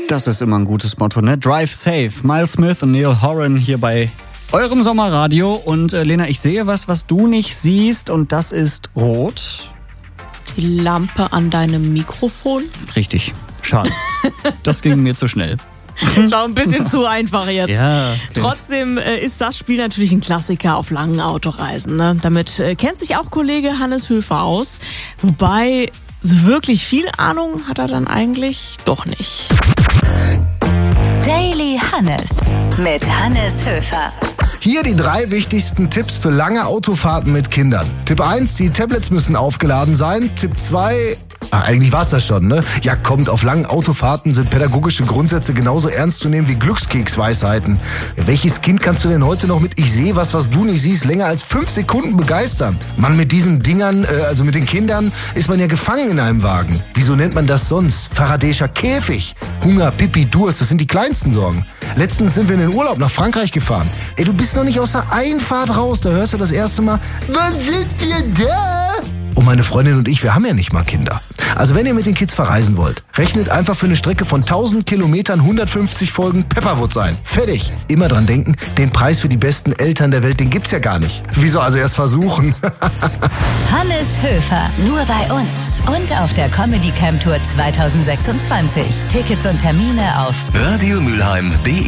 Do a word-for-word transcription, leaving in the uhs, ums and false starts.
Das ist immer ein gutes Motto, ne? Drive safe. Miles Smith und Neil Horan hier bei eurem Sommerradio. Und äh, Lena, ich sehe was, was du nicht siehst, und das ist rot. Die Lampe an deinem Mikrofon? Richtig. Schade. Das ging mir zu schnell. Das war ein bisschen zu einfach jetzt. Ja, okay. Trotzdem äh, ist das Spiel natürlich ein Klassiker auf langen Autoreisen. Ne? Damit äh, kennt sich auch Kollege Hannes Höfer aus. Wobei, so wirklich viel Ahnung hat er dann eigentlich doch nicht. Daily Hannes mit Hannes Höfer. Hier die drei wichtigsten Tipps für lange Autofahrten mit Kindern. Tipp eins, die Tablets müssen aufgeladen sein. Tipp zwei, ah, eigentlich war's das schon, ne? Ja, kommt, auf langen Autofahrten sind pädagogische Grundsätze genauso ernst zu nehmen wie Glückskeksweisheiten. Ja, welches Kind kannst du denn heute noch mit "Ich sehe was, was du nicht siehst" länger als fünf Sekunden begeistern? Mann, mit diesen Dingern, äh, also mit den Kindern, ist man ja gefangen in einem Wagen. Wieso nennt man das sonst? Faradäischer Käfig. Hunger, Pipi, Durst, das sind die kleinsten Sorgen. Letztens sind wir in den Urlaub nach Frankreich gefahren. Ey, du bist noch nicht aus der Einfahrt raus, da hörst du das erste Mal: "Wann sind wir da?" Und meine Freundin und ich, wir haben ja nicht mal Kinder. Also wenn ihr mit den Kids verreisen wollt, rechnet einfach für eine Strecke von tausend Kilometern hundertfünfzig Folgen Pepperwood ein. Fertig. Immer dran denken, den Preis für die besten Eltern der Welt, den gibt's ja gar nicht. Wieso also erst versuchen? Hannes Höfer, nur bei uns und auf der Comedy Camp Tour zwanzig sechsundzwanzig. Tickets und Termine auf radiomülheim punkt de